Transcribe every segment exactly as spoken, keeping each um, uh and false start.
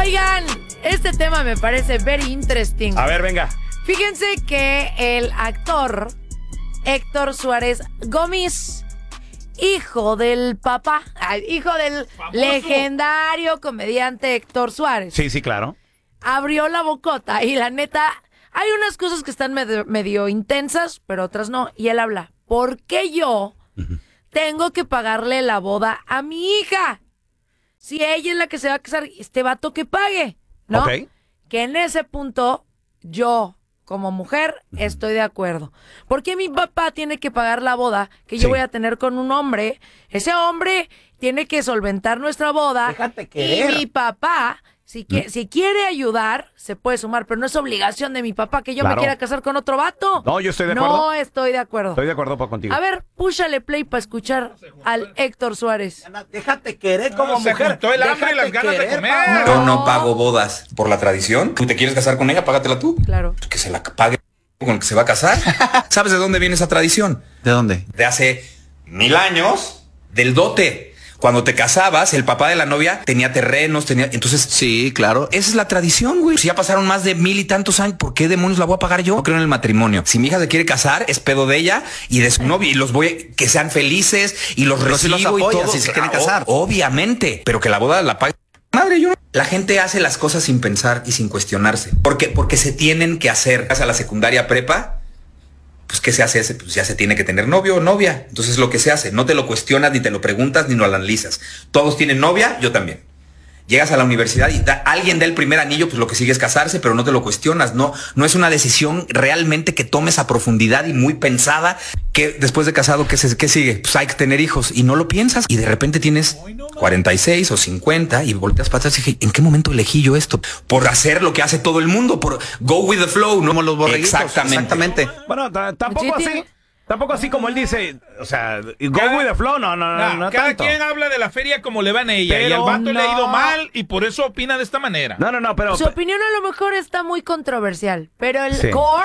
Oigan, este tema me parece very interesting. A ver, venga. Fíjense que el actor Héctor Suárez Gómez, hijo del papá, hijo del famoso legendario comediante Héctor Suárez. Sí, sí, claro. Abrió la bocota y la neta, hay unas cosas que están medio, medio intensas, pero otras no. Y él habla, ¿por qué yo uh-huh. tengo que pagarle la boda a mi hija? Si ella es la que se va a casar, este vato que pague, ¿no? Ok. Que en ese punto, yo, como mujer, uh-huh. estoy de acuerdo. ¿Por qué mi papá tiene que pagar la boda que yo sí. voy a tener con un hombre? Ese hombre tiene que solventar nuestra boda. Déjate querer. Y mi papá... Si, que, ¿Mm? si quiere ayudar, se puede sumar, pero no es obligación de mi papá que yo claro. me quiera casar con otro vato. No, yo estoy de acuerdo. No estoy de acuerdo. Estoy de acuerdo pa, contigo. A ver, púchale play para escuchar al Héctor Suárez. Déjate querer como no, mujer. Se juntó el hambre y las ganas querer, de comer. No. Yo no pago bodas por la tradición. ¿Tú te quieres casar con ella? Págatela tú. Claro. Que se la pague con el que se va a casar. ¿Sabes de dónde viene esa tradición? ¿De dónde? De hace mil años, del dote. Cuando te casabas, el papá de la novia tenía terrenos, tenía... Entonces, sí, claro. Esa es la tradición, güey. Si ya pasaron más de mil y tantos años, ¿por qué demonios la voy a pagar yo? No creo en el matrimonio. Si mi hija se quiere casar, es pedo de ella y de su novia. Y los voy a... Que sean felices y los recibo si los apoyas, y todo. Si se quieren casar. O, obviamente. Pero que la boda la pague... Madre, yo no. La gente hace las cosas sin pensar y sin cuestionarse. Porque, porque se tienen que hacer. A la secundaria prepa... Pues, ¿qué se hace? Pues ya se tiene que tener novio o novia. Entonces, lo que se hace, no te lo cuestionas, ni te lo preguntas, ni lo analizas. Todos tienen novia, yo también. Llegas a la universidad y da, alguien da el primer anillo, pues lo que sigue es casarse, pero no te lo cuestionas. No, no es una decisión realmente que tomes a profundidad y muy pensada. Que después de casado, ¿qué, se, qué sigue? Pues hay que tener hijos. Y no lo piensas. Y de repente tienes cuarenta y seis o cincuenta y volteas para atrás y dije, ¿en qué momento elegí yo esto? Por hacer lo que hace todo el mundo, por go with the flow, no como los borreguitos. Exactamente. Exactamente. Bueno, t- tampoco así. Tampoco así como él dice, o sea, go cada, with the flow, no, no, no, no cada tanto. quien habla de la feria como le van a ella, pero y al vato no. le ha ido mal y por eso opina de esta manera. No, no, no, pero... Su opinión a lo mejor está muy controversial, pero el sí. core,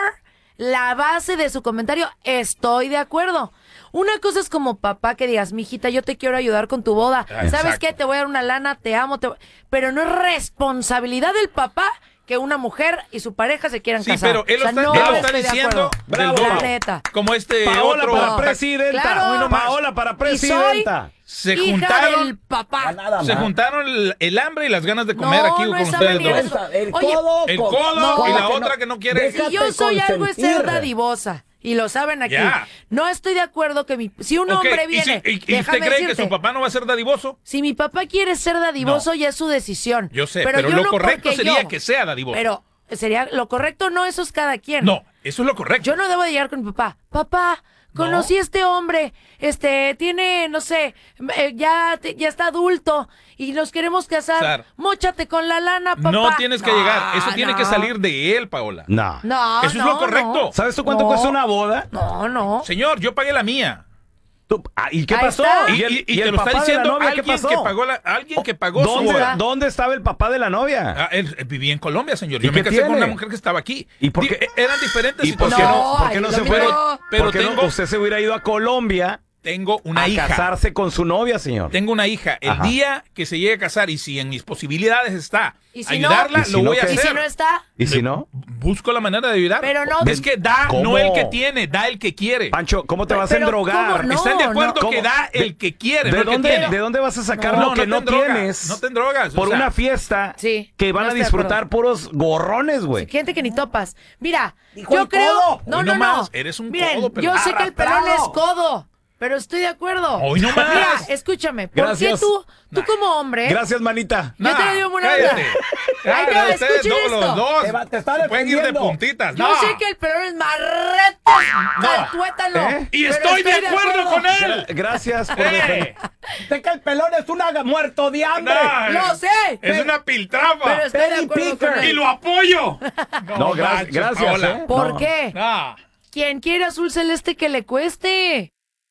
la base de su comentario, estoy de acuerdo. Una cosa es como papá que digas, mijita, yo te quiero ayudar con tu boda. Ah, ¿sabes qué? Te voy a dar una lana, te amo, te... pero no es responsabilidad del papá que una mujer y su pareja se quieran sí, casar. pero él o sea, está, no él lo está diciendo Bravo, del la domo, neta. como este Paola otro. para presidenta. Claro. No Paola para presidenta. Se hija juntaron, del papá. se juntaron el, el hambre y las ganas de comer no, aquí no con es ustedes hambre, dos. eso. El Oye, codo, el codo no, y la que otra no. que no quiere. Déjate Si yo soy algo es ser consentir. dadivosa. Y lo saben aquí. Ya. No estoy de acuerdo que mi... Si un Okay, hombre ¿y viene... si- y, y déjame usted cree decirte, que su papá no va a ser dadivoso? Si mi papá quiere ser dadivoso, No. ya es su decisión. Yo sé, pero, pero, yo lo no correcto porque sería yo, que sea dadivoso. Pero sería lo correcto, no, eso es cada quien. No, eso es lo correcto. Yo no debo de llegar con mi papá. Papá, conocí No. a este hombre, este, tiene, no sé, eh, ya, te- ya está adulto y nos queremos casar. Sar. Móchate con la lana, papá. No tienes que No, llegar. Eso tiene no. que salir de él, Paola. No. No, Eso es no, lo correcto. no. ¿Sabes tú cuánto No. cuesta una boda? No, no. Señor, yo pagué la mía. Tú- ah, ¿Y qué Ahí pasó? está. Y, el- y- y el te lo está papá de la diciendo novia, ¿qué alguien pasó? que pagó la, alguien que pagó su ¿Dónde, boda. ¿Dónde estaba el papá de la novia? Ah, él, él vivía en Colombia, señor. ¿Y Yo me qué casé tiene? con una mujer que estaba aquí. ¿Y por Di- qué? Eran diferentes ¿Y por qué situaciones. no, por qué no ay, se lo fue? mismo. Pero ¿Por qué no tengo- usted se hubiera ido a Colombia Tengo una a hija. casarse con su novia, señor? Tengo una hija. El Ajá. día que se llegue a casar y si en mis posibilidades está ¿Y si no? ayudarla, ¿Y si lo no voy a qué? ¿Y hacer. si no está? ¿Y si no? Busco la manera de ayudar. Pero no- Es que da, ¿Cómo? no el que tiene, da el que quiere. Pancho, ¿cómo te Pero- vas a pero endrogar? ¿cómo no? ¿Están de acuerdo no. que ¿Cómo? da el que quiere, ¿De no el que dónde, tiene? ¿De dónde vas a sacar No, lo que no no, te drogas, tienes? no te drogas, o Por sea. una fiesta Sí, que van no a estoy de disfrutar acuerdo. puros gorrones, güey. Gente que ni topas. Mira, Dijo yo el creo... codo. No, Hoy no, no no. más, eres un Miren, codo, pelón. yo sé que el pelón Arrastrado. es codo, pero estoy de acuerdo. Hoy no más. Mira, escúchame. ¿Por Gracias. qué tú, tú Nah. como hombre... Gracias, manita. Yo te Nah, digo una cállate. verdad. Ya, Ay, pero ustedes escuchen dos, esto. los dos. Te va- te está se pueden ir de defendiendo. puntitas. Yo No. sé que el pelón es marrete, al tuétalo. ¿Eh? Y pero estoy, de acuerdo con él. Gracias por Eh, defender. Sé que el pelón es un aga- muerto de hambre. no, Lo sé. Es pero- una piltrafa. Pero estoy de Penny acuerdo con picker. Y él. lo apoyo. No, gra- manches, gracias, Paola. ¿eh? ¿Por No. qué? No. Quien quiere azul celeste que le cueste.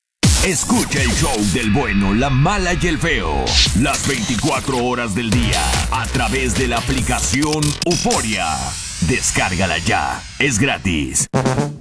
Escucha el show del bueno, la mala y el feo. Las veinticuatro horas del día. A través de la aplicación Euforia. Descárgala ya. Es gratis.